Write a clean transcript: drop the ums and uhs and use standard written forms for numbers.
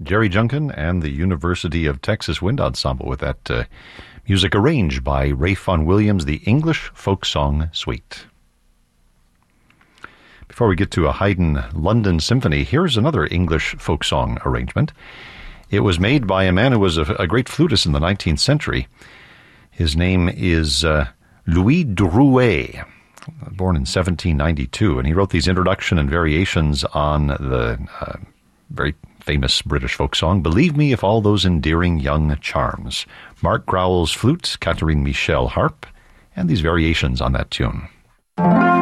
Jerry Junkin and the University of Texas Wind Ensemble with that music arranged by Ralph Vaughan Williams, the English Folk Song Suite. Before we get to a Haydn London Symphony, here's another English folk song arrangement. It was made by a man who was a great flutist in the 19th century. His name is Louis Drouet, born in 1792, and he wrote these introduction and variations on the very famous British folk song, Believe Me If All Those Endearing Young Charms. Mark Growell's flute, Catherine Michel harp, and these variations on that tune.